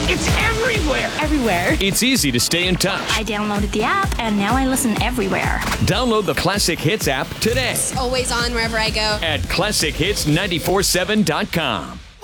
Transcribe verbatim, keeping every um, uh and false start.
It's everywhere. Everywhere. It's easy to stay in touch. I downloaded the app, and now I listen everywhere. Download the Classic Hits app today Always on wherever I go. at classic hits nine four seven dot com.